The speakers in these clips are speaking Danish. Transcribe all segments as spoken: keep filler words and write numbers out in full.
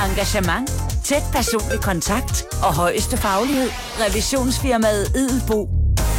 Engagement, tæt personlig kontakt og højeste faglighed. Revisionsfirmaet Edelbo.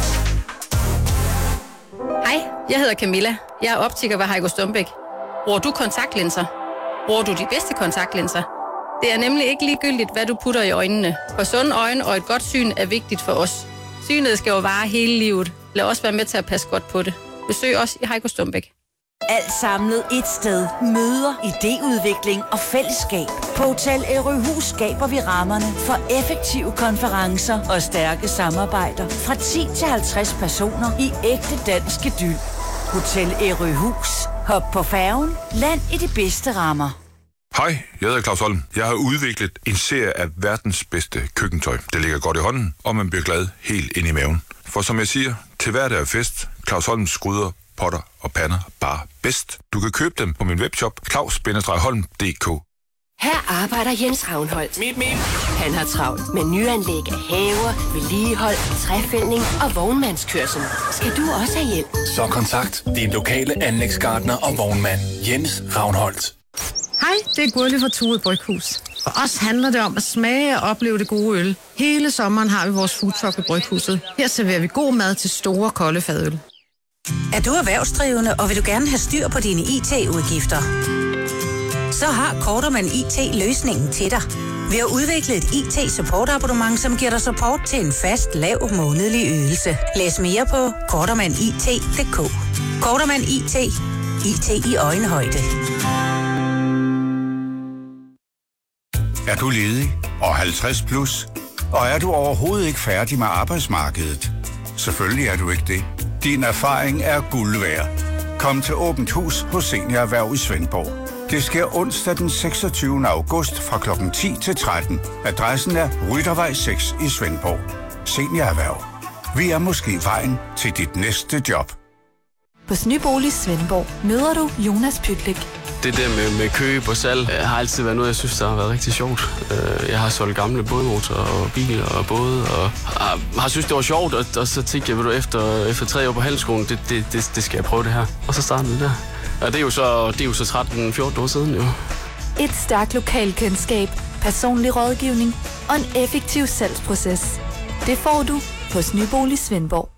Hej, jeg hedder Camilla. Jeg er optiker ved Heiko Stumbæk. Bruger du kontaktlinser? Bruger du de bedste kontaktlinser? Det er nemlig ikke ligegyldigt, hvad du putter i øjnene. For sunde øjne og et godt syn er vigtigt for os. Synet skal jo vare hele livet. Lad os være med til at passe godt på det. Besøg os i Heiko Stumbæk. Alt samlet et sted. Møder, idéudvikling og fællesskab. På Hotel Ærøhus skaber vi rammerne for effektive konferencer og stærke samarbejder. Fra ti til halvtreds personer i ægte dansk idyl. Hotel Ærøhus. Hop på færgen. Land i de bedste rammer. Hej, jeg hedder Claus Holm. Jeg har udviklet en serie af verdens bedste køkkentøj. Det ligger godt i hånden, og man bliver glad helt ind i maven. For som jeg siger, til hverdag er fest. Claus Holms gryder, potter og pander bare bedst. Du kan købe dem på min webshop claus bindestreg holm punktum d k. Her arbejder Jens Ravnholdt. Mip, mip. Han har travlt med nyanlæg af haver, vedligehold, træfældning og vognmandskørsel. Skal du også have hjælp? Så kontakt din lokale anlægsgartner og vognmand. Jens Ravnholdt. Hej, det er Gurli fra Tue Bryghus. For os handler det om at smage og opleve det gode øl. Hele sommeren har vi vores foodtruck i Bryghuset. Her serverer vi god mad til store, kolde fadøl. Er du erhvervsdrivende, og vil du gerne have styr på dine I T-udgifter? Så har Kortermann I T løsningen til dig. Vi har udviklet et I T-supportabonnement, som giver dig support til en fast, lav månedlig ydelse. Læs mere på kortermann i t punktum d k. Kortermann I T. I T i øjenhøjde. Er du ledig og halvtreds plus? Og er du overhovedet ikke færdig med arbejdsmarkedet? Selvfølgelig er du ikke det. Din erfaring er guld værd. Kom til Åbent Hus hos Senior Erhverv i Svendborg. Det sker onsdag den seksogtyvende august fra klokken ti til tretten. Adressen er Ryttervej seks i Svendborg. Senior Erhverv. Vi er måske vejen til dit næste job. På Nybolig Svendborg møder du Jonas Pytlik. Det der med, med køb og salg har altid været noget, jeg synes, der har været rigtig sjovt. Jeg har solgt gamle bådmotorer og biler og både, og har synes, det var sjovt, og, og så tænkte jeg, ved du, efter, efter tre år på handelsskolen, det, det, det, det skal jeg prøve det her. Og så startede det der. Og det er jo så, det er jo så tretten fjorten år siden, jo. Et stærkt lokalkendskab, personlig rådgivning og en effektiv salgsproces. Det får du hos Nybolig Svendborg.